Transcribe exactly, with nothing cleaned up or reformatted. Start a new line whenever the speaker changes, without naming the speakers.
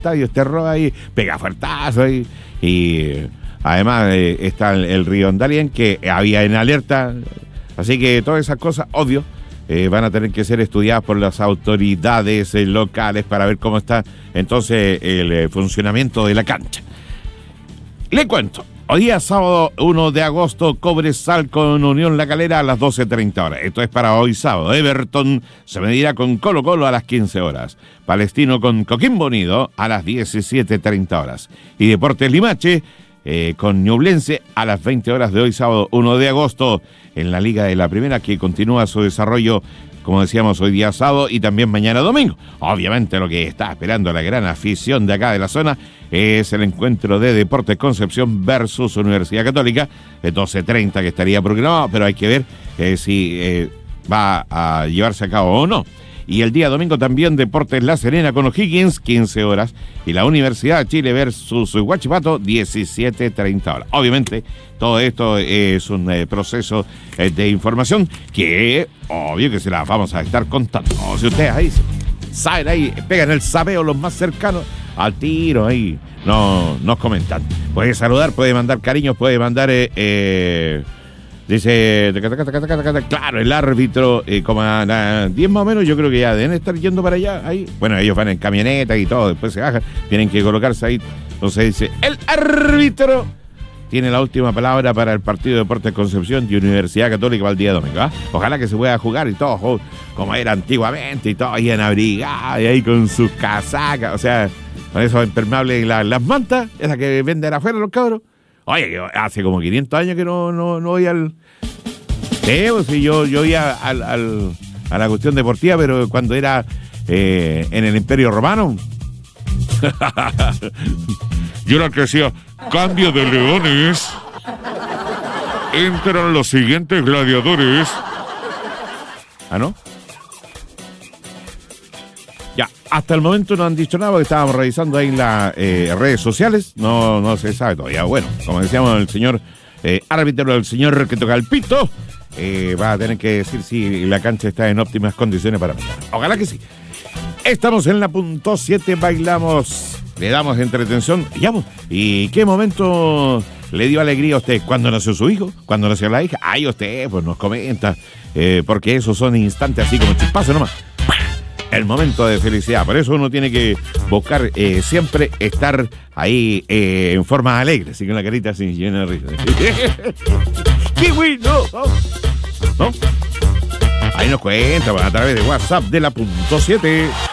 estadio, este robo ahí, pega fuertazo ahí. Y además eh, está el, el río Andalien, que había en alerta. Así que todas esas cosas, obvio, eh, van a tener que ser estudiadas por las autoridades eh, locales para ver cómo está entonces el eh, funcionamiento de la cancha. Le cuento. Hoy día sábado uno de agosto, Cobresal con Unión La Calera a las doce treinta horas. Esto es para hoy sábado. Everton se medirá con Colo Colo a las quince horas. Palestino con Coquimbo Unido a las diecisiete treinta horas. Y Deportes Limache eh, con Ñublense a las veinte horas de hoy sábado uno de agosto en la Liga de la Primera, que continúa su desarrollo, como decíamos, hoy día sábado y también mañana domingo. Obviamente lo que está esperando la gran afición de acá de la zona es el encuentro de Deportes Concepción versus Universidad Católica, de doce treinta que estaría programado, pero hay que ver eh, si eh, va a llevarse a cabo o no. Y el día domingo también Deportes La Serena con O'Higgins, quince horas, y la Universidad de Chile versus Huachipato, diecisiete treinta horas. Obviamente, todo esto es un eh, proceso eh, de información que, obvio que se la vamos a estar contando. O si ustedes ahí saben, ahí pegan el sapeo los más cercanos, al tiro ahí, no, nos comentan. Puede saludar, puede mandar cariños, puede mandar... Eh, eh, Dice, claro, el árbitro, eh, como a diez más o menos, yo creo que ya deben estar yendo para allá, ahí. Bueno, ellos van en camioneta y todo, después se bajan, tienen que colocarse ahí. Entonces dice, el árbitro tiene la última palabra para el partido de Deportes Concepción y Universidad Católica para el día domingo. ¿eh? Ojalá que se pueda jugar y todo, como era antiguamente, y todo ahí en abrigada, y ahí con sus casacas, o sea, con esos impermeables y la, las mantas, esas que venden afuera los cabros. Oye, hace como quinientos años que no, no, no voy al... Sí, pues, sí, yo, yo iba al, al, a la cuestión deportiva, pero cuando era eh, en el Imperio Romano. Yo era que decía, cambio de leones. Entran los siguientes gladiadores. ¿Ah, no? Ya, hasta el momento no han dicho nada porque estábamos revisando ahí en las eh, redes sociales. No, no se sabe todavía. Bueno, como decíamos, el señor eh, árbitro, el señor que toca el pito, eh, va a tener que decir si la cancha está en óptimas condiciones para mañana. Ojalá que sí. Estamos en la punto siete, bailamos, le damos entretención. Ya, ¿y qué momento le dio alegría a usted? ¿Cuándo nació su hijo? ¿Cuándo nació la hija? Ay, usted pues nos comenta, eh, porque esos son instantes así como chispazos nomás. El momento de felicidad. Por eso uno tiene que buscar eh, siempre estar ahí eh, en forma alegre, así con la carita así llena de risa. ¡Qué bueno! ¿No? Ahí nos cuenta a través de WhatsApp de la punto siete.